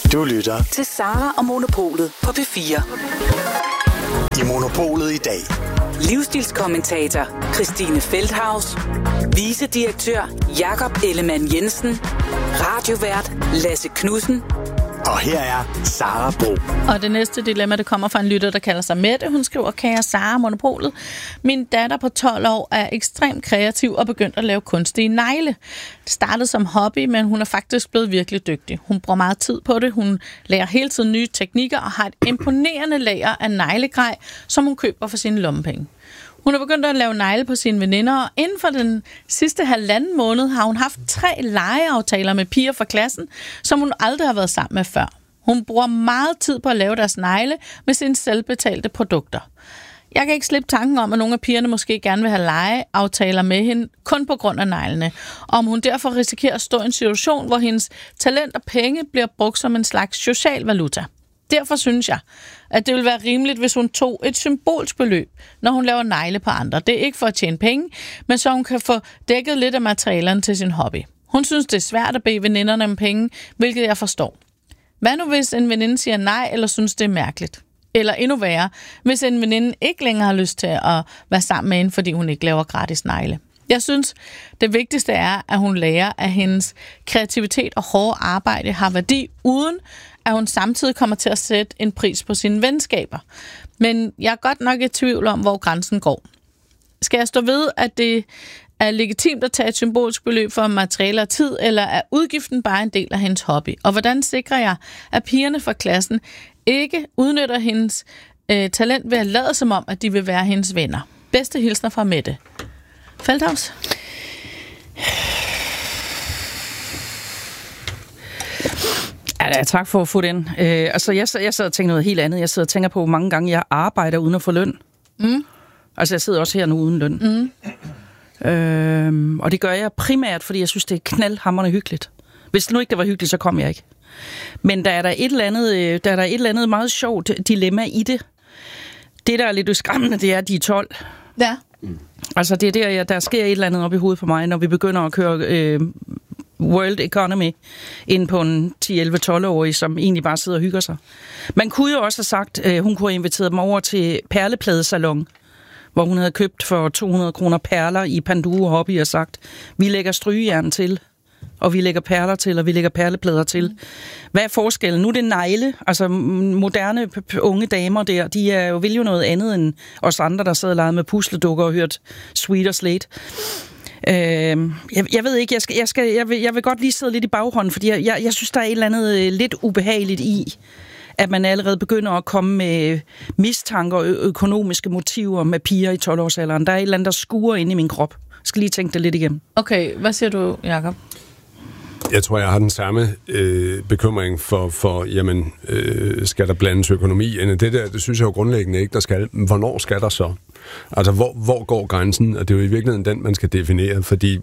Du lytter til Sara og Monopolet på P4. I Monopolet i dag. Livsstilskommentator Christine Feldhaus, vicedirektør Jakob Ellemann Jensen, radiovært Lasse Knudsen. Og her er Sara Bro. Og det næste dilemma, det kommer fra en lytter, der kalder sig Mette. Hun skriver, kære Sara, Monopolet. Min datter på 12 år er ekstremt kreativ og begyndt at lave kunstige negle. Det startede som hobby, men hun er faktisk blevet virkelig dygtig. Hun bruger meget tid på det. Hun lærer hele tiden nye teknikker og har et imponerende lager af neglegrej, som hun køber for sine lommepenge. Hun er begyndt at lave negle på sine veninder, og inden for den sidste 1,5 måned har hun haft 3 legeaftaler med piger fra klassen, som hun aldrig har været sammen med før. Hun bruger meget tid på at lave deres negle med sine selvbetalte produkter. Jeg kan ikke slippe tanken om, at nogle af pigerne måske gerne vil have legeaftaler med hende, kun på grund af neglene. Og om hun derfor risikerer at stå i en situation, hvor hendes talent og penge bliver brugt som en slags social valuta. Derfor synes jeg, at det vil være rimeligt, hvis hun tog et symbolsk beløb, når hun laver negle på andre. Det er ikke for at tjene penge, men så hun kan få dækket lidt af materialerne til sin hobby. Hun synes, det er svært at bede veninderne om penge, hvilket jeg forstår. Hvad nu, hvis en veninde siger nej, eller synes, det er mærkeligt? Eller endnu værre, hvis en veninde ikke længere har lyst til at være sammen med hende, fordi hun ikke laver gratis negle. Jeg synes, det vigtigste er, at hun lærer, at hendes kreativitet og hårde arbejde har værdi, uden at hun samtidig kommer til at sætte en pris på sine venskaber. Men jeg er godt nok i tvivl om, hvor grænsen går. Skal jeg stå ved, at det er legitimt at tage et symbolsk beløb for materialer og tid, eller er udgiften bare en del af hendes hobby? Og hvordan sikrer jeg, at pigerne fra klassen ikke udnytter hendes talent ved at lade som om, at de vil være hendes venner? Bedste hilsner fra Mette. Feldhaus? Ja, tak for at få den. Jeg sad og tænker noget helt andet. Jeg sidder og tænker på, hvor mange gange jeg arbejder uden at få løn. Altså, jeg sidder også her nu uden løn. Og det gør jeg primært, fordi jeg synes, det er knaldhamrende hyggeligt. Hvis det nu ikke var hyggeligt, så kom jeg ikke. Men der er der et eller andet meget sjovt dilemma i det. Det, der er lidt skræmmende, det er, at de er 12. Ja. Altså, det er der sker et eller andet op i hovedet på mig, når vi begynder at køre World Economy ind på en 10-11-12-årig, som egentlig bare sidder og hygger sig. Man kunne jo også have sagt, hun kunne have inviteret dem over til Perlepladesalon, hvor hun havde købt for 200 kroner perler i Panduro Hobby og sagt, vi lægger strygejern til, og vi lægger perler til, og vi lægger perleplader til. Hvad er forskellen? Nu er det negle, altså moderne unge damer der, de vil jo noget andet end os andre, der sad og legede med pusledukker og hørt Sweet Slate. Jeg ved ikke, jeg vil godt lige sidde lidt i baghånden, fordi jeg synes, der er et eller andet lidt ubehageligt i, at man allerede begynder at komme med mistanker og økonomiske motiver med piger i 12-årsalderen. Der er et eller andet, der skuer ind i min krop. Jeg skal lige tænke det lidt igennem. Okay, hvad siger du, Jakob? Jeg tror, jeg har den samme bekymring for skal der blandes økonomi ind? Det synes jeg jo grundlæggende ikke, der skal. Hvornår skal der så? Altså, hvor går grænsen? Og det er jo i virkeligheden den, man skal definere, fordi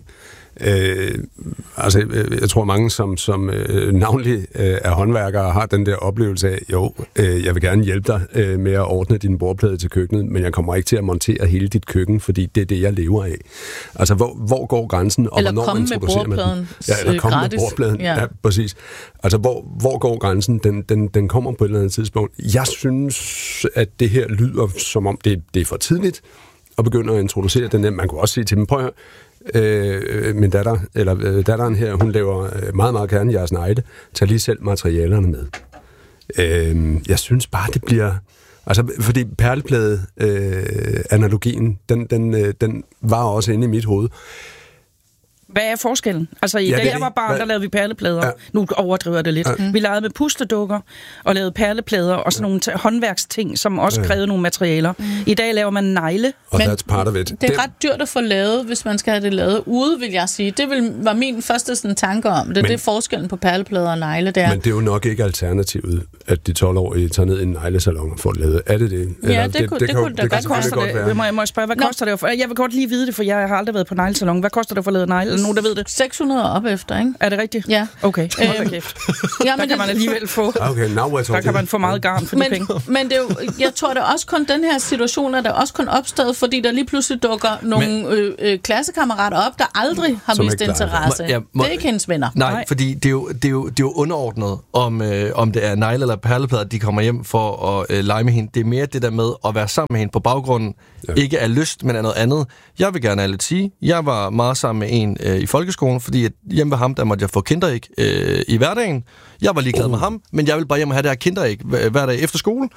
jeg tror mange, som navnlig er håndværkere, har den der oplevelse af, jeg vil gerne hjælpe dig med at ordne din bordplade til køkkenet, men jeg kommer ikke til at montere hele dit køkken, fordi det er det, jeg lever af. Altså, hvor går grænsen, og hvornår introducerer man den? Eller komme med bordpladen. Ja, præcis. Altså, hvor går grænsen? Den kommer på et eller andet tidspunkt. Jeg synes, at det her lyder, som om det er for tidligt at begynde at introducere den der. Man kunne også sige til dem, prøv at høre, min datter, eller datteren her, hun laver meget, meget gerne jeres negle. Tag lige selv materialerne med. Jeg synes bare, det bliver... Altså, fordi perleplade-analogien, den var også inde i mit hoved. Hvad er forskellen? Altså, da jeg var barn, der lavede vi perleplader. Ja. Nu overdriver jeg det lidt. Ja. Vi legede med pusledukker og lavede perleplader og sådan nogle håndværksting, som også krævede nogle materialer. I dag laver man negle. Og that's part of it. Det er ret dyrt at få lavet, hvis man skal have det lavet ude, vil jeg sige. Det var min første sådan, tanke om det. Det er forskellen på perleplader og negle der. Men det er jo nok ikke alternativet, at de 12-årige tager ned i en neglesalon og får det lavet. Er det det? Ja, det kunne Hvad koster det? Må jeg spørge, hvad koster det? Jeg vil godt lige vide det, for jeg har aldrig været på neglesalon. Hvad koster det for at lave negle? nogen, der ved det? 600 op efter, ikke? Er det rigtigt? Ja. Okay, hold kæft. Ja, Der kan man alligevel få... Okay, now we're talking. Der kan man få meget garn for de penge. Men det er jo, jeg tror, der er også kun den her situation, er der også kun opstået, fordi der lige pludselig dukker nogle klassekammerater op, der aldrig har vist interesse. Det er ikke hendes venner. Nej, fordi det er jo underordnet, om det er negle eller perleplader, de kommer hjem for at lege med hende. Det er mere det der med at være sammen med hende på baggrunden. Ja. Ikke af lyst, men af noget andet. Jeg vil gerne ærligt sige, jeg var meget sammen med en i folkeskolen, fordi at hjemme ved ham, der måtte jeg få kinderæg i hverdagen. Jeg var ligeglad med ham, men jeg ville bare hjem og have det her kinderæg hver dag efter skole.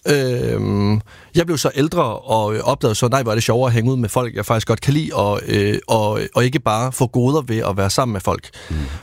Jeg blev så ældre og opdagede så, nej, hvor er det sjovere at hænge ud med folk, jeg faktisk godt kan lide, og ikke bare få goder ved at være sammen med folk.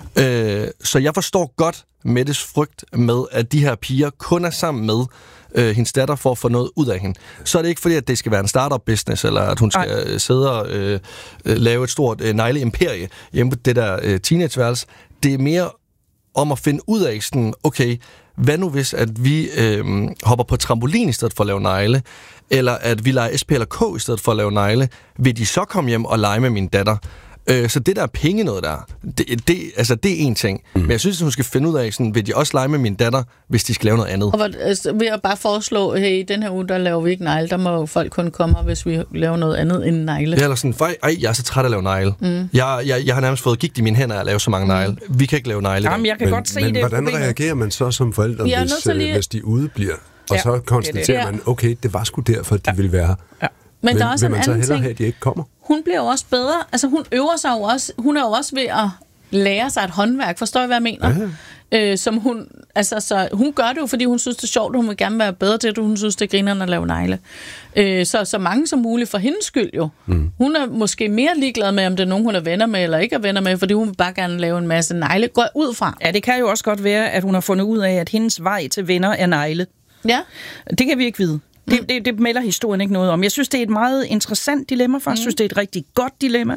Så jeg forstår godt Mettes frygt med, at de her piger kun er sammen med hendes datter for at få noget ud af hende. Så er det ikke fordi, at det skal være en startup-business, eller at hun skal sidde og lave et stort negle-imperie hjemme på det der teenageværelse. Det er mere om at finde ud af sådan, okay, hvad nu hvis, at vi hopper på trampolin i stedet for at lave negle, eller at vi leger SP eller K i stedet for at lave negle, vil de så komme hjem og lege med min datter? Så det der penge noget der, det er én ting. Men jeg synes, at hun skal finde ud af, sådan, vil de også lege med min datter, hvis de skal lave noget andet? Og vil jeg bare foreslå, hey, den her uge, der laver vi ikke negle, der må folk kun komme, hvis vi laver noget andet end negle. Ja, eller sådan, jeg er så træt af at lave negle. Jeg har nærmest fået gigt i mine hænder at lave så mange negle. Vi kan ikke lave negle. Jamen, jeg kan godt se men det. Hvordan reagerer man så som forældre, hvis de udebliver? Og så konstaterer man, okay, det var sgu derfor, at de ville være her. Ja. Men der er også vil man så hellere have, at de ikke kommer? Hun bliver jo også bedre. Altså, hun øver sig jo også. Hun er jo også ved at lære sig et håndværk. Forstår I, hvad jeg mener? Som hun, altså, så hun gør det jo, fordi hun synes, det er sjovt, og hun vil gerne være bedre til det. Hun synes, det er grinerne at lave negle. Så mange som muligt for hendes skyld jo. Hun er måske mere ligeglad med, om det er nogen, hun er venner med, eller ikke er venner med, fordi hun vil bare gerne lave en masse negle. Går ud fra. Ja, det kan jo også godt være, at hun har fundet ud af, at hendes vej til venner er negle. Ja. Det kan vi ikke vide. Det melder historien ikke noget om. Jeg synes, det er et meget interessant dilemma, faktisk. Jeg synes, det er et rigtig godt dilemma.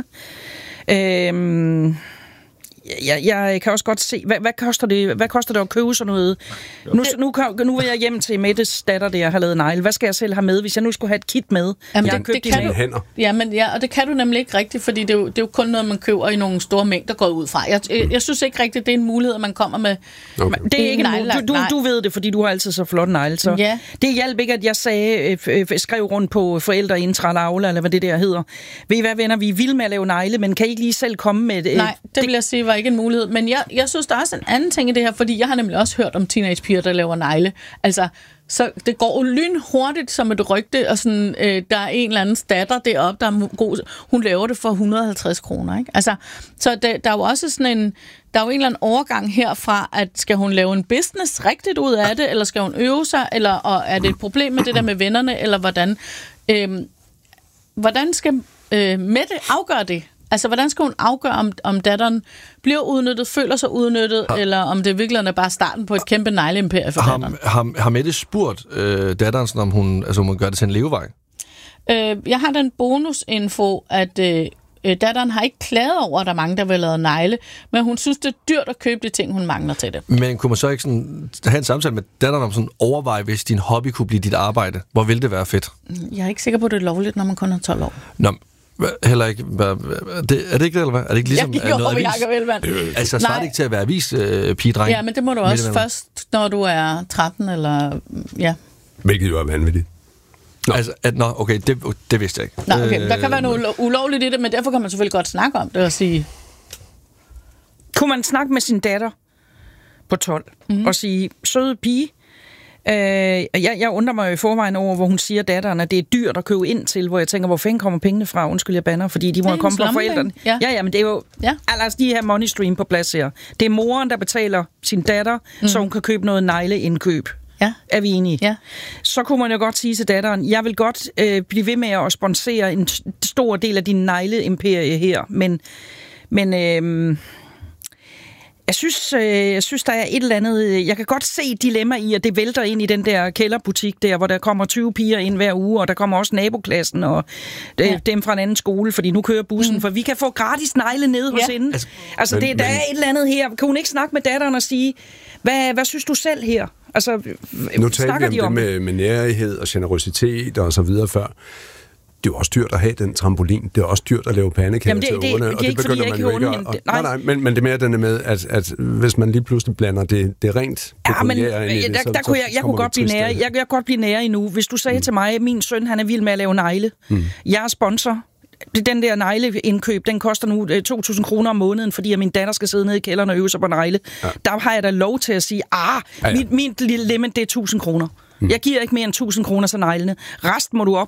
Jeg kan også godt se, hvad koster det at købe sådan noget? Nu vil jeg hjem til Mettes datter, der har lavet negle. Hvad skal jeg selv have med, hvis jeg nu skulle have et kit med? Jamen, det kan du. Jamen, ja, og det kan du nemlig ikke rigtigt, fordi det er jo kun noget, man køber i nogle store mængder går ud fra. Jeg synes ikke rigtigt, det er en mulighed, at man kommer med. Okay. Det er ikke en du ved det, fordi du har altid så flot negle. Så ja. Det hjalp ikke, at jeg skrev rundt på forældreintra Aula, eller hvad det der hedder. Ved I hvad, venner, vi er vilde med at lave negle, men kan I ikke lige selv komme med det? Nej, det vil jeg sige var ikke en mulighed. Men jeg synes, der er også en anden ting i det her, fordi jeg har nemlig også hørt om teenagepiger, der laver negle. Altså, så det går jo lynhurtigt som et rygte, og sådan, der er en eller anden datter deroppe, der er god. Hun laver det for 150 kroner, ikke? Altså, så der er jo også sådan en, der er jo en eller anden overgang herfra, at skal hun lave en business rigtigt ud af det, eller skal hun øve sig, eller og er det et problem med det der med vennerne, eller hvordan? Hvordan skal Mette afgøre det? Altså, hvordan skal hun afgøre, om datteren bliver udnyttet, føler sig udnyttet, eller om det virkelig er bare starten på et kæmpe negleimperie for datteren? Har Mette spurgt datteren, om hun gør det til en levevej? Jeg har den bonusinfo, at datteren har ikke klaget over, at der er mange, der vil lave negle, men hun synes, det er dyrt at købe de ting, hun mangler til det. Men kunne man så ikke sådan have en samtale med datteren om sådan overveje, hvis din hobby kunne blive dit arbejde? Hvor ville det være fedt? Jeg er ikke sikker på, at det er lovligt, når man kun har 12 år. Nå, heller ikke. Er det ikke det, eller hvad? Er det ikke ligesom noget avis? Altså, svarer det ikke til at være avis-pigedreng? Ja, men det må du også først, når du er 13, eller ja. Hvilket jo er vanvittigt. Altså, okay, det vidste jeg ikke. Nej, okay, der kan være noget ulovligt i det, men derfor kan man selvfølgelig godt snakke om det og sige... Kunne man snakke med sin datter på 12 og sige, søde pige, jeg undrer mig i forvejen over, hvor hun siger datteren, at det er dyrt at købe ind til, hvor jeg tænker, hvor fanden kommer pengene fra? Undskyld, jeg banner, fordi de må komme fra forældrene. Ja, men det er jo... Ja. Altså, de her money stream på plads her. Det er moren, der betaler sin datter, så hun kan købe noget negleindkøb. Ja. Er vi enige? Ja. Så kunne man jo godt sige til datteren, jeg vil godt blive ved med at sponsere en stor del af din negleimperie her, men jeg synes, der er et eller andet... Jeg kan godt se dilemma i, at det vælter ind i den der kælderbutik der, hvor der kommer 20 piger ind hver uge, og der kommer også naboklassen og dem fra en anden skole, fordi nu kører bussen, for vi kan få gratis negle nede hos hende. Altså, der er et eller andet her. Kan hun ikke snakke med datteren og sige, hvad synes du selv her? Altså, nu taler vi om det med nærighed og generøsitet og så videre før. det er jo også dyrt at have den trampolin. Det er også dyrt at lave pandekager til ungerne. Det er ikke, fordi jeg ikke kan undhente det. Nej, men det er mere den med, at hvis man lige pludselig blander det rent pekuniære ind i det, der kunne jeg kunne godt blive nære. Jeg kan godt blive nære endnu. Hvis du sagde til mig, at min søn han er vild med at lave negle. Jeg er sponsor. Den der negleindkøb, den koster nu 2.000 kroner om måneden, fordi min datter skal sidde nede i kælderen og øve sig på negle. Ja. Der har jeg da lov til at sige, min lille limit, det er 1.000 kroner. Jeg giver ikke mere end 1.000 kroner til neglene. Resten må du